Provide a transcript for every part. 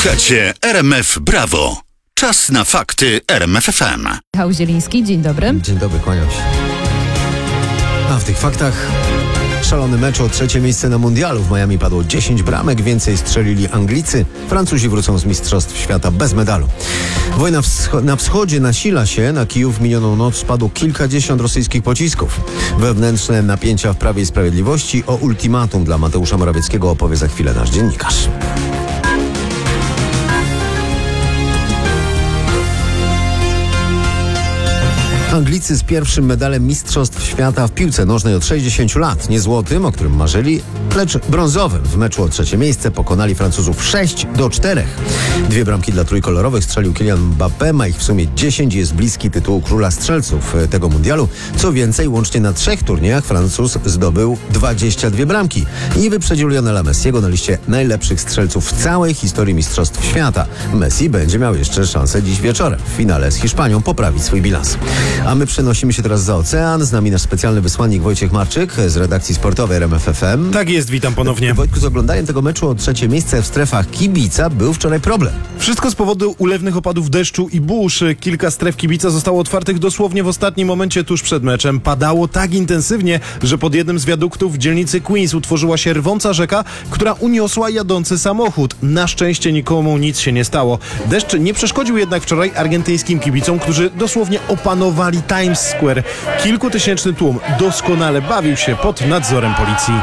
Słuchacie RMF Brawo. Czas na fakty RMF FM. Michał Zieliński, dzień dobry. Dzień dobry, kłaniam się. A w tych faktach szalony mecz o trzecie miejsce na mundialu. W Miami padło 10 bramek, więcej strzelili Anglicy. Francuzi wrócą z mistrzostw świata bez medalu. Wojna na wschodzie nasila się. Na Kijów w minioną noc spadło kilkadziesiąt rosyjskich pocisków. Wewnętrzne napięcia w Prawie i Sprawiedliwości. O ultimatum dla Mateusza Morawieckiego opowie za chwilę nasz dziennikarz. Anglicy z pierwszym medalem mistrzostw świata w piłce nożnej od 60 lat. Nie złotym, o którym marzyli, lecz brązowym. W meczu o trzecie miejsce pokonali Francuzów 6-4. 2 bramki dla trójkolorowych strzelił Kylian Mbappé. Ma ich w sumie 10 i jest bliski tytułu króla strzelców tego mundialu. Co więcej, łącznie na 3 turniejach Francuz zdobył 22 bramki i wyprzedził Lionela Messiego na liście najlepszych strzelców w całej historii mistrzostw świata. Messi będzie miał jeszcze szansę dziś wieczorem w finale z Hiszpanią poprawić swój bilans. A my przenosimy się teraz za ocean. Z nami nasz specjalny wysłannik Wojciech Marczyk z redakcji sportowej RMF FM. Tak jest, witam ponownie. Wojtku, z oglądaniem tego meczu o trzecie miejsce w strefach kibica był wczoraj problem. Wszystko z powodu ulewnych opadów deszczu i burz. Kilka stref kibica zostało otwartych dosłownie w ostatnim momencie tuż przed meczem. Padało tak intensywnie, że pod jednym z wiaduktów w dzielnicy Queens utworzyła się rwąca rzeka, która uniosła jadący samochód. Na szczęście nikomu nic się nie stało. Deszcz nie przeszkodził jednak wczoraj argentyńskim kibicom, którzy dosłownie opanowali Times Square. Kilkutysięczny tłum doskonale bawił się pod nadzorem policji.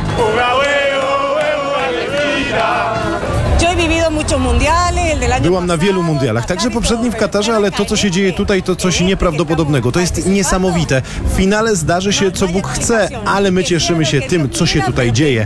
Byłam na wielu mundialach, także poprzednim w Katarze, ale to, co się dzieje tutaj, to coś nieprawdopodobnego. To jest niesamowite. W finale zdarzy się, co Bóg chce, ale my cieszymy się tym, co się tutaj dzieje.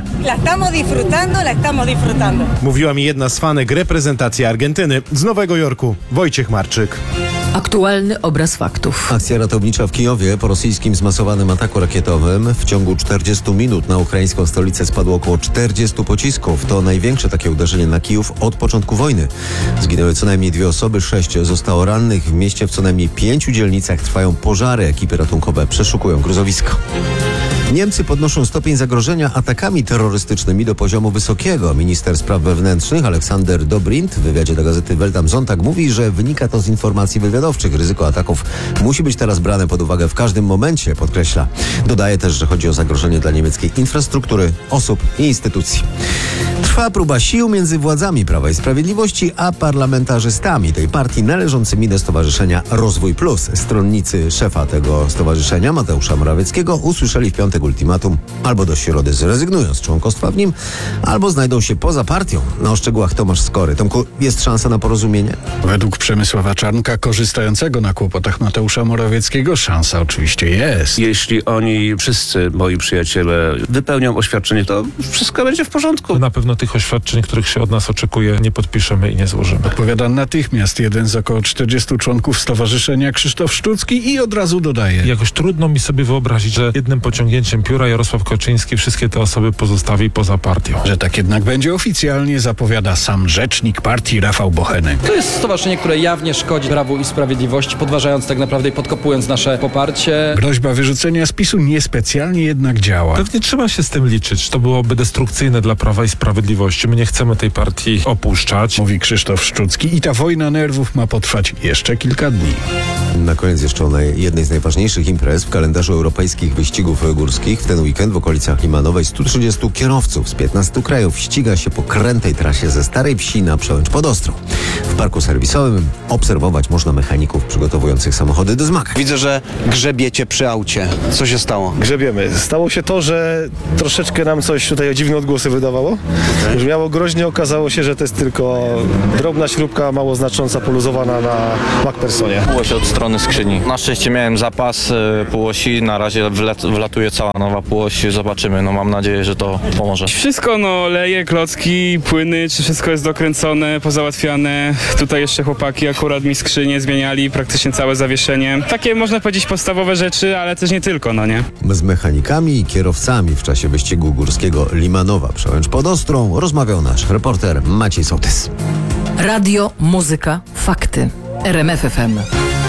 Mówiła mi jedna z fanek reprezentacji Argentyny z Nowego Jorku. Wojciech Marczyk. Aktualny obraz faktów. Akcja ratownicza w Kijowie po rosyjskim zmasowanym ataku rakietowym. W ciągu 40 minut na ukraińską stolicę spadło około 40 pocisków. To największe takie uderzenie na Kijów od początku wojny. Zginęły co najmniej 2 osoby, 6 zostało rannych. W mieście w co najmniej 5 dzielnicach trwają pożary. Ekipy ratunkowe przeszukują gruzowisko. Niemcy podnoszą stopień zagrożenia atakami terrorystycznymi do poziomu wysokiego. Minister spraw wewnętrznych Aleksander Dobrindt w wywiadzie dla gazety Welt am Sonntag mówi, że wynika to z informacji wywiadowczych. Ryzyko ataków musi być teraz brane pod uwagę w każdym momencie, podkreśla. Dodaje też, że chodzi o zagrożenie dla niemieckiej infrastruktury, osób i instytucji. Trwa próba sił między władzami Prawa i Sprawiedliwości a parlamentarzystami tej partii należącymi do Stowarzyszenia Rozwój Plus. Stronnicy szefa tego stowarzyszenia, Mateusza Morawieckiego, usłyszeli w piątek ultimatum: albo do środy zrezygnują z członkostwa w nim, albo znajdą się poza partią. O szczegółach Tomasz Skory. Tomku, jest szansa na porozumienie? Według Przemysława Czarnka, korzystającego na kłopotach Mateusza Morawieckiego, szansa oczywiście jest. Jeśli oni wszyscy, moi przyjaciele, wypełnią oświadczenie, to wszystko będzie w porządku. Na pewno tych oświadczeń, których się od nas oczekuje, nie podpiszemy i nie złożymy. Odpowiada natychmiast jeden z około 40 członków stowarzyszenia, Krzysztof Szczucki, i od razu dodaje: Jakoś trudno mi sobie wyobrazić, że jednym pociągnięciem pióra Jarosław Kaczyński wszystkie te osoby pozostawi poza partią. Że tak jednak będzie oficjalnie, zapowiada sam rzecznik partii Rafał Bochenek. To jest stowarzyszenie, które jawnie szkodzi Prawu i Sprawiedliwości, podważając tak naprawdę i podkopując nasze poparcie. Groźba wyrzucenia z PiS-u niespecjalnie jednak działa. Pewnie trzeba się z tym liczyć. To byłoby destrukcyjne dla Prawa i Sprawiedliwości. My nie chcemy tej partii opuszczać. Mówi Krzysztof Szczucki, i ta wojna nerwów ma potrwać jeszcze kilka dni. Na koniec jeszcze o jednej z najważniejszych imprez w kalendarzu europejskich wyścigów górskich. W ten weekend w okolicach Limanowej 130 kierowców z 15 krajów ściga się po krętej trasie ze Starej Wsi na Przełęcz pod Ostrą. W parku serwisowym obserwować można mechaników przygotowujących samochody do zmagań. Widzę, że grzebiecie przy aucie. Co się stało? Grzebiemy. Stało się to, że troszeczkę nam coś tutaj dziwne odgłosy wydawało. Brzmiało groźnie, okazało się, że to jest tylko drobna śrubka mało znacząca, poluzowana na MacPhersonie. Półoś od strony skrzyni. Na szczęście miałem zapas półosi, na razie wlatuje cała nowa półoś, zobaczymy, mam nadzieję, że to pomoże. Wszystko leje, klocki, płyny, czy wszystko jest dokręcone, pozałatwiane. Tutaj jeszcze chłopaki akurat mi skrzynię zmieniali, praktycznie całe zawieszenie. Takie można powiedzieć podstawowe rzeczy, ale też nie tylko, nie? Z mechanikami i kierowcami w czasie wyścigu górskiego Limanowa Przełęcz pod Ostrą rozmawiał nasz reporter Maciej Sołtys. Radio, muzyka, fakty. RMF FM.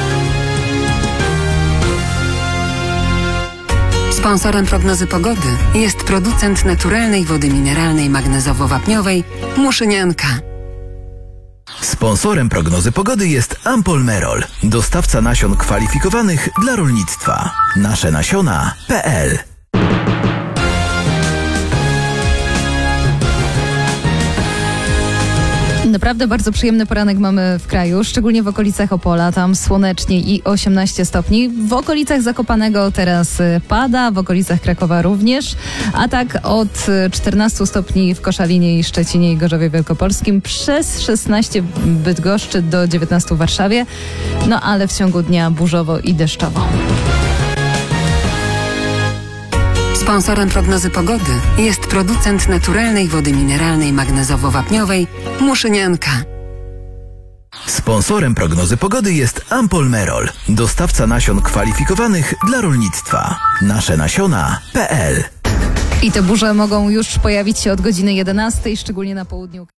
Sponsorem prognozy pogody jest producent naturalnej wody mineralnej magnezowo-wapniowej Muszynianka. Sponsorem prognozy pogody jest Ampol-Merol, dostawca nasion kwalifikowanych dla rolnictwa. nasze-nasiona.pl. Naprawdę bardzo przyjemny poranek mamy w kraju, szczególnie w okolicach Opola, tam słonecznie i 18 stopni. W okolicach Zakopanego teraz pada, w okolicach Krakowa również, a tak od 14 stopni w Koszalinie i Szczecinie i Gorzowie Wielkopolskim, przez 16 w Bydgoszczy do 19 w Warszawie, no ale w ciągu dnia burzowo i deszczowo. Sponsorem prognozy pogody jest producent naturalnej wody mineralnej magnezowo-wapniowej Muszynianka. Sponsorem prognozy pogody jest Ampol-Merol, dostawca nasion kwalifikowanych dla rolnictwa. nasze-nasiona.pl. I te burze mogą już pojawić się od godziny 11, szczególnie na południu.